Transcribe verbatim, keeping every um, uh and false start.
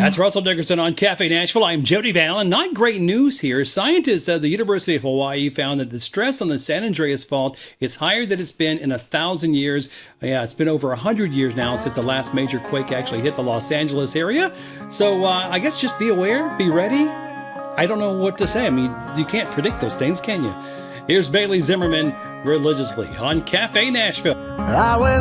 That's Russell Dickerson on Cafe Nashville. I'm Jody Van Allen. Not great news here. Scientists at the University of Hawaii found that the stress on the San Andreas Fault is higher than it's been in a thousand years. Yeah, it's been over a hundred years now since the last major quake actually hit the Los Angeles area. So uh, I guess just be aware, be ready. I don't know what to say. I mean, you can't predict those things, can you? Here's Bailey Zimmerman religiously on Cafe Nashville.